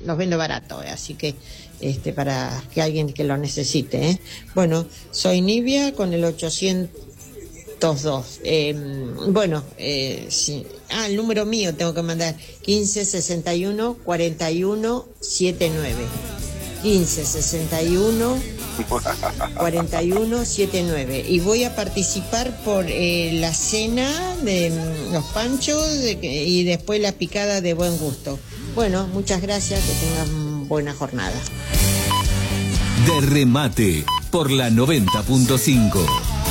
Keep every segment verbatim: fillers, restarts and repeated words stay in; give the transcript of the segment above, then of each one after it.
los vendo barato, eh, así que este para que alguien que lo necesite, ¿eh? Bueno, soy Nivia con el ochocientos dos. Eh, bueno, eh, sí. Ah, el número mío tengo que mandar, quince sesenta y uno cuarenta y uno setenta y nueve. quince sesenta y uno cuarenta y uno setenta y nueve. Y voy a participar por eh, la cena de mm, los panchos de, y después la picada de buen gusto. Bueno, muchas gracias, que tengan buena jornada. De remate por la noventa punto cinco.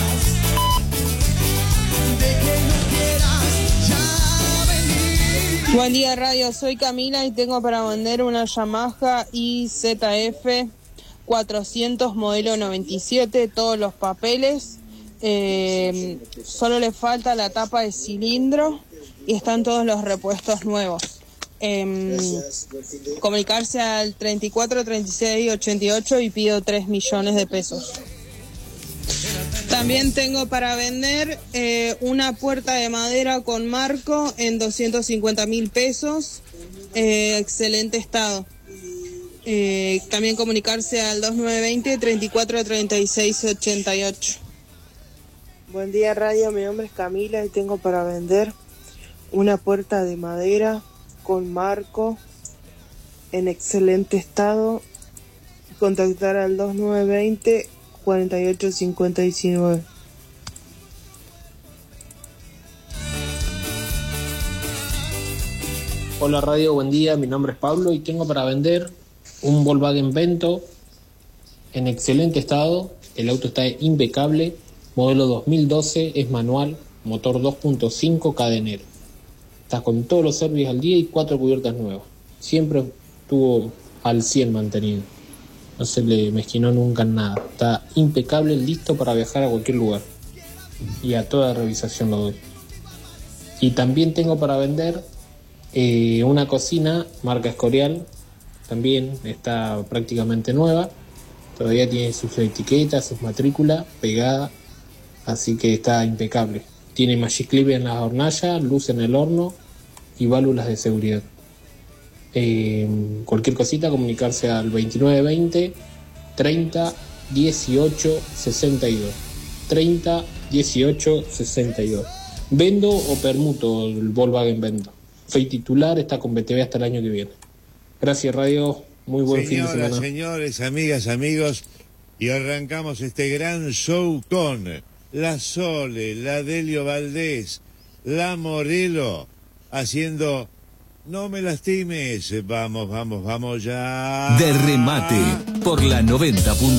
Buen día, radio, soy Camila y tengo para vender una Yamaha I Z F cuatrocientos modelo noventa y siete, todos los papeles, eh, solo le falta la tapa de cilindro y están todos los repuestos nuevos. Eh, comunicarse al treinta y cuatro, treinta y seis, ochenta y ocho y pido tres millones de pesos. También tengo para vender eh, una puerta de madera con marco en doscientos cincuenta mil pesos, eh, excelente estado. Eh, también comunicarse al dos nueve veinte, treinta y cuatro, treinta y seis, ochenta y ocho. Buen día, radio, mi nombre es Camila y tengo para vender una puerta de madera con marco en excelente estado. Contactar al dos nueve veinte, cuarenta y ocho, cincuenta y nueve. Hola radio, buen día, mi nombre es Pablo y tengo para vender un Volkswagen Vento en excelente estado. El auto está impecable, modelo dos mil doce, es manual, motor dos punto cinco, cadenero. Está con todos los servicios al día y cuatro cubiertas nuevas. Siempre estuvo al cien mantenido. No se le mezquinó nunca en nada. Está impecable, listo para viajar a cualquier lugar. Y a toda revisación lo doy. Y también tengo para vender eh, una cocina marca Escorial. También está prácticamente nueva. Todavía tiene sus etiquetas, sus matrículas pegadas. Así que está impecable. Tiene Magic Clip en la hornalla, luz en el horno y válvulas de seguridad. Eh, cualquier cosita, comunicarse al veintinueve veinte, treinta, dieciocho, sesenta y dos. treinta, dieciocho, sesenta y dos. Vendo o permuto el Volkswagen Vento. Soy titular, está con B T V hasta el año que viene. Gracias radio, muy buen Señoras, fin de semana. Señores, amigas, amigos, y arrancamos este gran show con la Sole, la Delio Valdés, la Morelo, haciendo No me lastimes. Vamos, vamos, vamos ya. De remate por la noventa.